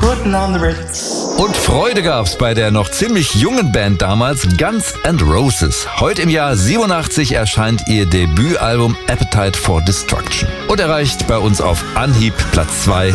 putting on the Ritz. Und Freude gab's bei der noch ziemlich jungen Band damals, Guns N' Roses. Heute im Jahr 87 erscheint ihr Debütalbum Appetite for Destruction und erreicht bei uns auf Anhieb Platz 2